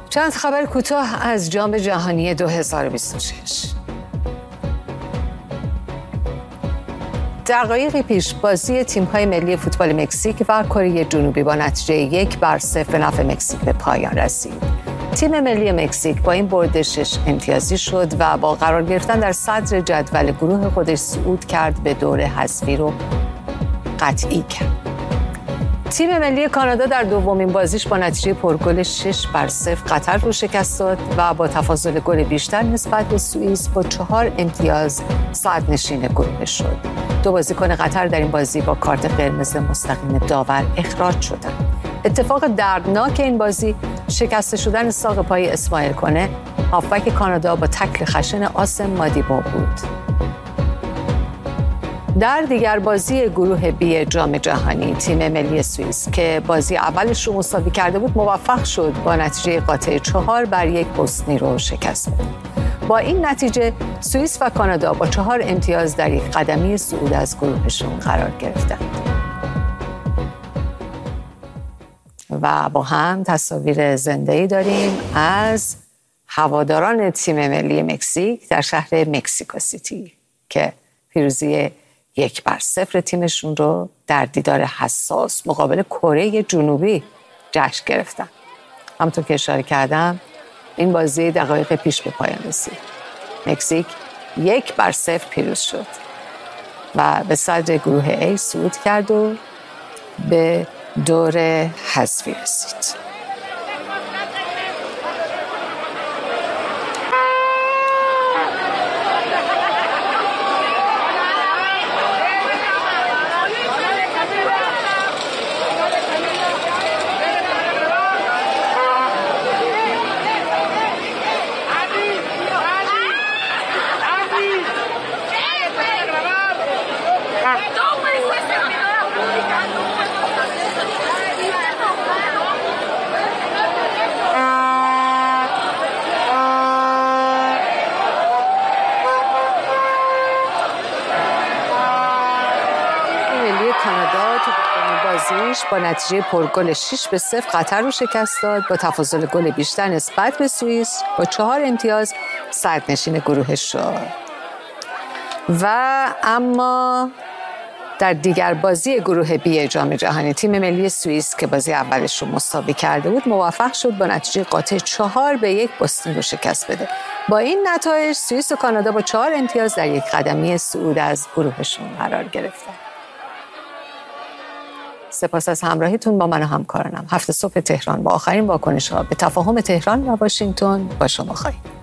چند خبر کوتاه از جام جهانی 2026. دقایقی پیش بازی تیم‌های ملی فوتبال مکزیک و کره جنوبی با نتیجه 1-0 به نفع مکزیک به پایان رسید. تیم ملی مکزیک با این برد 6 امتیازی شد و با قرار گرفتن در صدر جدول گروه خودش صعود کرد به دور حذفی رو قطعی کرد. تیم ملی کانادا در دومین بازیش با نتیجه پرگل 6-0 قطر رو شکست داد و با تفاضل گل بیشتر نسبت به سوئیس با 4 امتیاز صدرنشین گروه شد. دو بازیکن قطر در این بازی با کارت قرمز مستقیم داور اخراج شدند. اتفاق دردناک این بازی شکسته شدن ساق پای اسماعیل کنه، هافبک کانادا با تکل خشن آسم مادیبا بود. در دیگر بازی گروه بی جام جهانی، تیم ملی سوئیس که بازی اولش رو مساوی کرده بود موفق شد با نتیجه قاطع 4-1 بوسنی رو شکست بده. با این نتیجه سوئیس و کانادا با 4 امتیاز در یک قدمی صعود از گروهشون قرار گرفتند. و با هم تصاویر زنده‌ای داریم از هواداران تیم ملی مکزیک در شهر مکزیکو سیتی که پیروزی 1-0 تیمشون رو در دیدار حساس مقابل کره جنوبی جشن گرفتن. همونطور که اشاره کردم این بازی دقایق پیش به پایان رسید. مکزیک 1-0 پیروز شد و به صدر گروه A صعود کرد و به دور حذفی رسید. کانادا تو بازیش با نتیجه پرگل 6-0 قطر رو شکست داد. با تفاضل گل بیشتر نسبت به سوئیس با 4 امتیاز صدرنشین گروهش شد. و اما در دیگر بازی گروه بی جام جهانی، تیم ملی سوئیس که بازی اولش رو مساوی کرده بود موفق شد با نتیجه قاطع 4-1 بوسنی رو شکست بده. با این نتایج سوئیس و کانادا با 4 امتیاز در یک قدمی صعود از گروهشون قرار گرفتند. سپاس از همراهیتون با من و همکارانم. هفته صبح تهران با آخرین واکنش‌ها به تفاهم تهران و واشنگتن با شما خواهیم.